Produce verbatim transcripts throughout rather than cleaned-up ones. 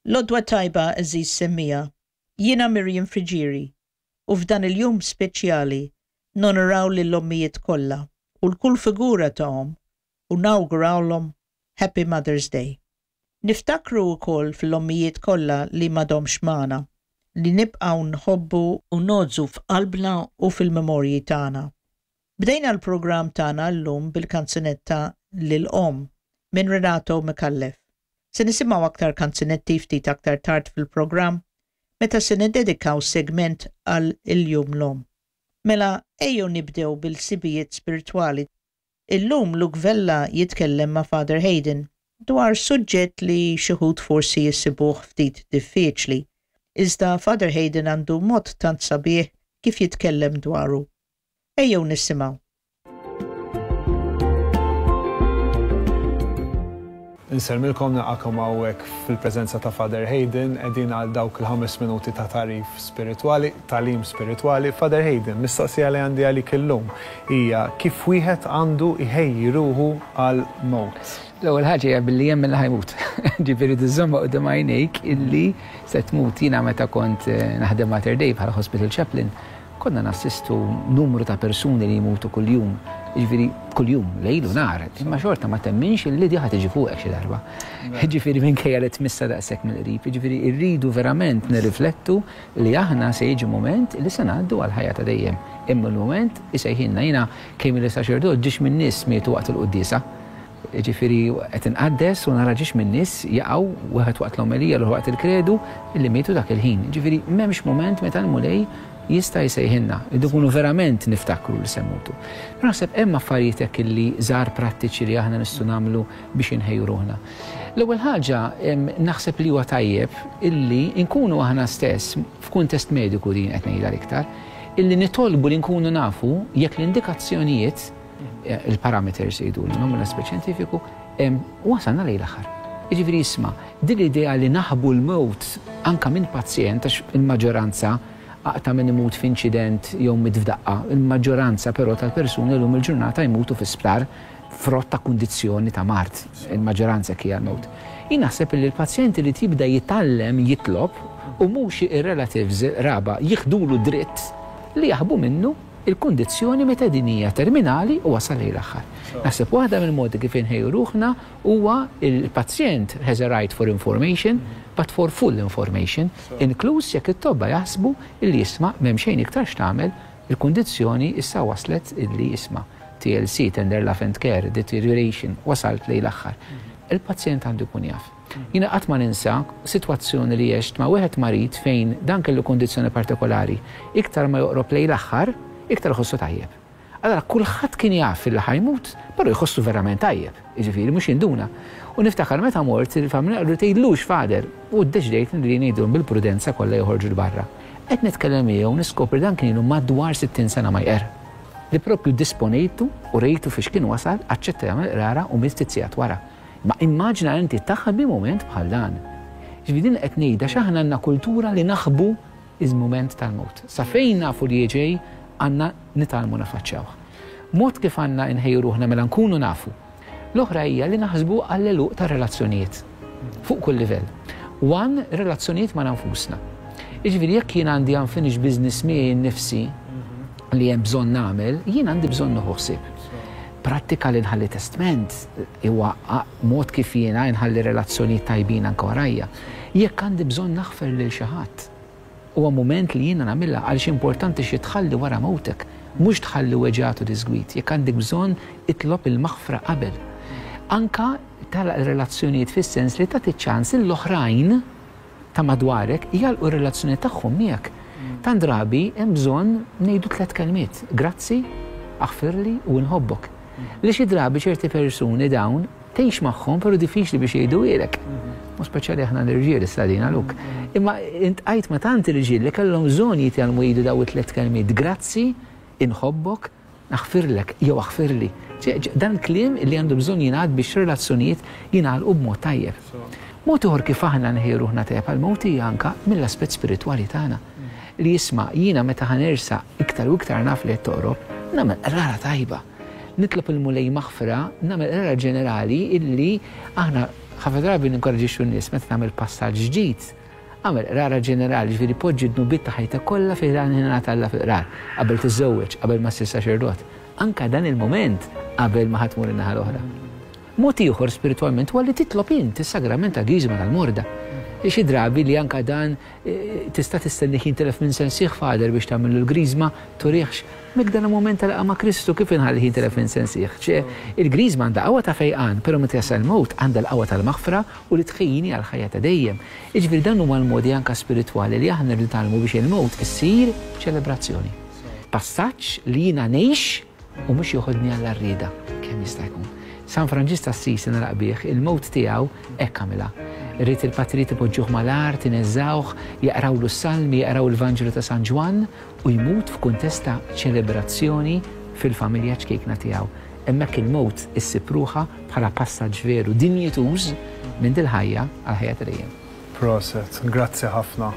Lodwa tajba Aziz semmija, jiena Miriam Frigieri, u f'dan il-jum speċjali nonoraw lill-ommijiet kollha u l-kull figura tagħhom u nawgurawlhom Happy Mother's Day. Niftakru wkoll fil-ommijiet kollha li m'għadhomx magħna li nibqgħu nħobbu u nodżu f'qalbna u fil-memorji tagħna. Bdejna l-programm tagħna llum bil-kanzunetta Lil-Om minn Renato Micallef. Se nisimgħu aktar kanzunetti ftit aktar tard fil-programm meta se niddedikaw segment għal il-jum l-om. Mela ejjew nibdew bil-sibijiet spiritwali. Illum Luke Vella jitkellem ma' Father Hayden dwar suġġett li xi wħud forsi jisibuh ftit diffiċli. Iżda Father Hayden għandu mod tant sabiħ kif jitkellem dwaru. Ejjew nisimgħu. Nsermilkom naqakom hawnhekk fil-preżenza ta' Father Hayden qegħdin għal dawk il-ħames minuti ta' tarif spiritwali, talim spiritwali. Father Hayden, mistoqsija li għandi għalik illum hija kif wieħed għandu iħejji ruħu għal mowt. L-ewwel ħaġa hija billi hemm li ħajmut. Ġifieri tiżomma qudiem għajnejk illi se tmut. Jiena meta kont naħdem Mater Dei bħala hospital chaplain, konna nassistu numru ta' persuni li jmutu kuljum. Ġifieri kuljum, lejlu nar, imma xorta ma temminx li di ħad tiġi fuqek xi darba. Ġifieri minkejja li tmissa daqshekk mill-qrib, ġifieri rridu verament nirriflettu li aħna se jiġi moment li se ngħaddu għal ħajja ta' dejjem. Imma l-moment isejħinna jiena kemm li saċerdot ġiex min nies mietu waqt il-quddiesa. Ġifieri qed inqaddes u nara ġiex min nies jaqgħu wieħed waqt l-omelija l waqt il-kredu illi mietu dak il-ħin. Ġifieri m'hemmx moment meta l-mulej jista' jsejħinna, idukunu verament niftakru li semmutu. Naħseb hemm affarijiet hekk illi żgħar prattiċi li aħna nistgħu nagħmlu biex inħejju ruħna. L-ewwel ħaġa naħseb li huwa tajjeb illi nkunu aħna stess f'kuntest mediku din qed ngħidha iktar, illi nitolbu li nkunu nafu jekk l-indikazzjonijiet il-parameters jgħidu li nomina speċjentifiku wasalna lejn l-aħħar. Jiġifieri isma' din l-idea li naħbu l-mewt anke minn pazjent għax il-maġġoranza aqta min imut f'inċident jew mitfdaqqa. Il-maġġoranza però tal-persuni llum il-ġurnata jmutu fl-isptar frott ta' kundizzjoni ta' mart. Il-maġġoranza hija l-mewt. Jien naħseb li l-pazjenti li tibda jitgħallem jitlob u mhux ir-relatives raba jieħdulu dritt li jaħbu minnu il-kundizzjoni meta din hija terminali u wasal lejn l-aħħar. Naħseb waħda mill-modi kif inħejju ruħna huwa il-pazjent has a right for information, but for full information, inkluż jekk it-tobba jaħsbu illi jisma' m'hemm xejn iktar x'tagħmel, il-kundizzjoni issa waslet illi jisma' T L C, tender love and care, deterioration, wasalt lejn l-aħħar. Il-pazjent għandu jkun jaf. Jiena qatt ma ninsa sitwazzjoni li għext ma' wieħed marid fejn dan kellu kundizzjoni partikolari, iktar ma joqrob lejn l-aħħar, iktar ħossu tajjeb. Allora kulħadd kien jaf fil ħajmut, però jħossu verament tajjeb, jiġifieri mhux jinduna. U niftakar meta mort il-familja qalu tgħidlux fader u ddeċidejt li ngħidulhom bil-prudenza kollha joħorġu l-barra. Qed nitkellem miegħu niskopri dan kien ilu madwar sittin sena ma jqer. Li proprju disponejtu u rejtu fiex kien wasal, aċċetta jagħmel qrara u mistizzjat wara. Ma immaġina inti taħħab bi mument bħal dan. Ġifieri qed ngħidha x'aħna għandna kultura li naħbu iż-mument tal-mewt. Sa fejn nafu li ġej għandna nitalmu nafaċċawh. Mod kif għandna nħejju ruħna mela nkunu nafu. L-oħra hija li naħsbu għall-eluq ta' relazzjonijiet fuq kull livell. One, relazzjonijiet ma' nfusna. Jiġifieri jekk jien għandi unfinished business miegħi nnifsi li hemm bżonn nagħmel, jien għandi bżonn nieħu ħsieb. Prattika li nħalli testament huwa mod kif jiena nħalli relazzjonijiet tajbin anke warajja. Jekk għandi bżonn naħfer lil xi ħadd. Huwa mument li jiena nagħmilha għaliex importanti xi tħalli wara mewtek, mhux tħalli weġġat u disgwit. Jekk għandek bżonn itlob il-maħfra qabel. Anka tal-relazzjonijiet fis-sens li tagħti ċans l-oħrajn ta' madwarek jgħalqu r-relazzjonijiet tagħhom miegħek. Tant drabi hemm bżonn ngħidu tliet kelmiet. Grazzi, aħfirli u nħobbok. Li xi drabi ċerti persuni dawn tgħix magħhom però diffiċli biex jgħidu ilek. Mu speċjali aħna l-irġiel istadina luk. Imma intqajt ma tant irġiel li kellhom bżonn jitgħallmu jgħidu daw it-tliet kelmiet. Grazzi, inħobbok, naħfirlek jew aħfirli. Dan kliem li għandu bżonn jingħad biex relazzjonijiet jingħalqu b'mod tajjeb. Mod ieħor kif aħna nħejju ruħna tajjeb għall-mewt hija anke mill-aspett spiritwali tagħna. Li jisma' jiena meta ħanersa iktar u iktar naf li qed toqrob, nagħmel qrara tajba. Nitlob il-mulej maħfra, nagħmel qrara ġenerali illi aħna ħafna drabi ninkoraġixxu n-nies meta nagħmel passaġġ ġdid. Għamel rara ġenerali, ġifieri poġġi d-nubiet ta' ħajta kollha fi dan ingħata Alla fil-qrar, qabel tiżżewweġ, qabel ma ssir saċerdot. Anka dan il-moment qabel ma ħadd tmur in-naħa l-oħra. Mod ieħor spiritwalment huwa li titlob int is-sagrament ta' Griżma tal-morda. Xi drabi li anka dan tista' tistenni jintelef minn sensieħ fader biex tagħmel l-Griżma turihx mek dan il-moment tal-laqa ma' Kristu kif inħalli jintelef minn sensieħ. Il-Griżma għandha qawwa ta' fejqan, però meta jasal il-mewt għandha l-qawwa tal-maħfra u li tħejjini għal ħajja ta' dejjem. Jiġifieri dan huma l-modi anke spirituali li aħna nitgħallmu biex il-mewt issir ċelebrazzjoni. Passaġġ li jiena ngħix u mhux joħodni għall-arrieda kemm jista' jkun. San Franġis Assisi naraq bih il-mewt tiegħu hekk għamilha. Irrid il-patrioti poġġuh mal-art, ineżżawh, jaqrawlu s-salmi, jaqraw il-Vanġelu ta' San Ġwan u jmut f'kuntest ta' ċelebrazzjoni fil-familja ċkejkna tiegħu. Hemmhekk il-mewt issipruha bħala passaġġ veru dinjetuż minn dil-ħajja għal ħajja ta' dejjem. Proset, grazzi ħafna.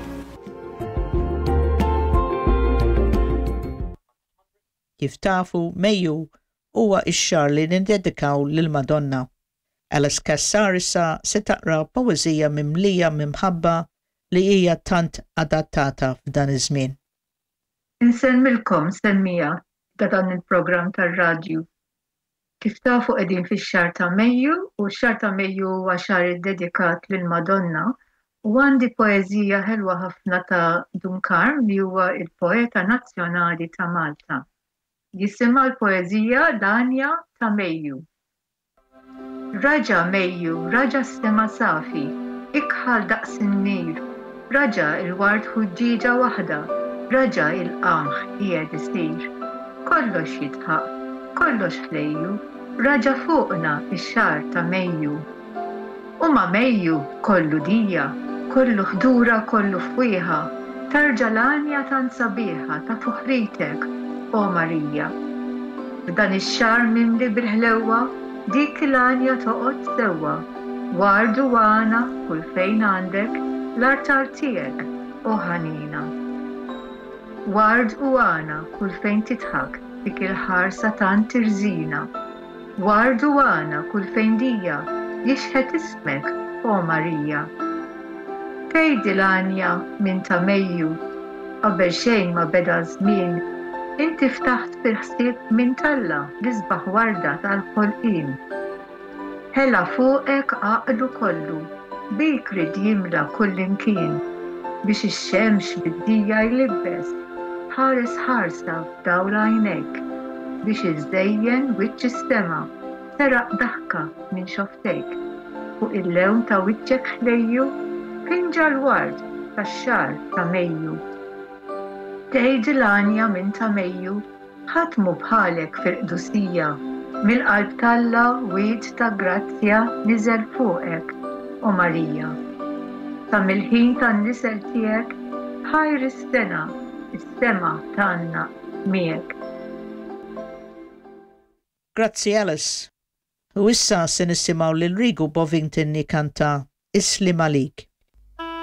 Kif tafu Mejju huwa x-xahar li nindedikaw lill-Madonna. Alice Cassar issa se taqra poeżija mimlija mimħabba li hija tant adattata f'dan iż-żmien. Insemmilkom semmija ta' dan il-programm tar-radju. Kif tafu qegħdin fix-xahar ta' Mejju u x-xahar ta' Mejju huwa xahar iddedikat lill-Madonna u għandi poeżija ħelwa ħafna ta' Dunkarm li huwa il-poeta nazzjonali ta' Malta. Jisimha l-poeżija Danja ta' Mejju. Raġa Mejju, raġa s-sema safi, ikħal daqs in-nir, raġa il-ward ħuġġiġa waħda, raġa il-qamħ qiegħed isir. Kollox jitħaq, kollox ħlejju, raġa fuqna ix-xahar ta' Mejju. U ma' Mejju kollu dija, kollu ħdura, kollu fwieħa, tarġa l-anja tant sabiħa ta' fuħritek, o Marija. F'dan ix-xahar mimli bil-ħlewwa dik l-anja toqgħod sewwa, wardu għana kull fejn għandek l-artar tiegħek o ħanina. Ward u għana kull fejn titħak dik il-ħarsa tant tirżina. Wardu għana kull fejn dija jixħet ismek o Marija. Tgħidi l-anja minn ta' Mejju qabel xejn ma beda żmien. Inti ftaħt fil-ħsieb minn Talla l-isbaħ warda tal-ħolqien. Ħela fuqek għaqdu kollu, bik rid jimla kull imkien, biex ix-xemx bid-dija jlibbes, ħares ħarsa f'dawl għajnejk, biex iżdejjen wiċċ is-sema, teraq daħka minn xoftejk, fuq il-lewn ta' wiċċek ħlejju, finġa l-ward tax-xahar ta' Mejju. Tgħidi l-anja minn ta' Mejju, ħatmu bħalek fil-qdusija, mill-qalb Talla wied ta' grazzja niżel fuqek, o Marija. Ta' mill-ħin tan-nisel tiegħek ħajr is-sena, is-sema tagħna miegħek. Grazzi Alice. U issa se nisimgħu lil Rigu Bovington nikkanta Islim Għalik.